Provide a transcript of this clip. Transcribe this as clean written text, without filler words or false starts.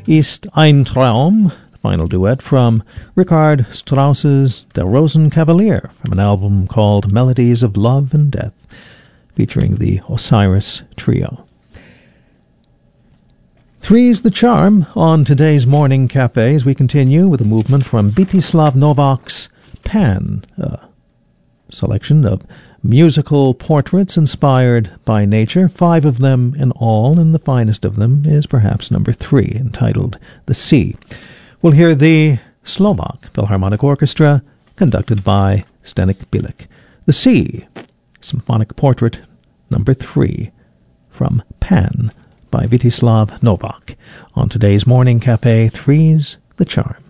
Ist ein Traum, the final duet from Richard Strauss's Der Rosenkavalier, from an album called Melodies of Love and Death, featuring the Osiris Trio. Three's the charm on today's Morning Cafe as we continue with a movement from Vítislav Novak's Pan, a selection of musical portraits inspired by nature, 5 of them in all, and the finest of them is perhaps number 3, entitled The Sea. We'll hear the Slovak Philharmonic Orchestra, conducted by Zdeněk Bílek. The Sea, Symphonic Portrait, number 3, from Pan by Vítislav Novak. On today's Morning Cafe, Three's the Charm.